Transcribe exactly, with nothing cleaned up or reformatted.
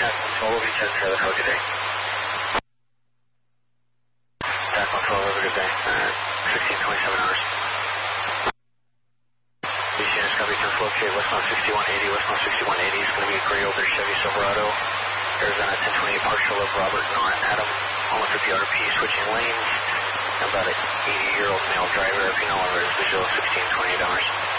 Tac one twelve, over ten seven, have a good day. Tac one twelve, have a good day. Uh, sixteen twenty-seven hours. These units copy ten flow, okay, westbound sixty-one eighty, westbound sixty-one eighty is going to be a gray older Chevy Silverado. Arizona ten twenty-eight, partial of Robert Knott, Adam, almost a P R P, switching lanes. About an eighty-year-old male driver, if you know him, is visual sixteen twenty-eight hours.